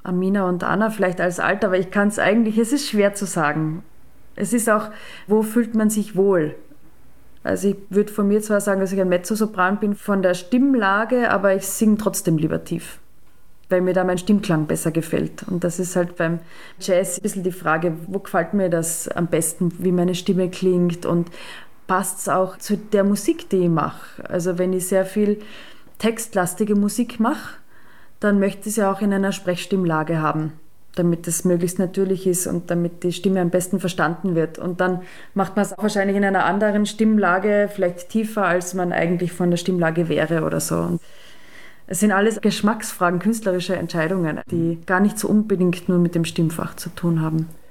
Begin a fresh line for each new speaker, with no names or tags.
Amina und Anna vielleicht als alt, aber ich kann es eigentlich, es ist schwer zu sagen. Es ist auch, wo fühlt man sich wohl? Also ich würde von mir zwar sagen, dass ich ein Mezzosopran bin von der Stimmlage, aber ich singe trotzdem lieber tief, weil mir da mein Stimmklang besser gefällt. Und das ist halt beim Jazz ein bisschen die Frage, wo gefällt mir das am besten, wie meine Stimme klingt und passt es auch zu der Musik, die ich mache. Also wenn ich sehr viel textlastige Musik mache, dann möchte ich es ja auch in einer Sprechstimmlage haben, damit es möglichst natürlich ist und damit die Stimme am besten verstanden wird. Und dann macht man es auch wahrscheinlich in einer anderen Stimmlage, vielleicht tiefer, als man eigentlich von der Stimmlage wäre oder so. Und es sind alles Geschmacksfragen, künstlerische Entscheidungen, die gar nicht so unbedingt nur mit dem Stimmfach zu tun haben.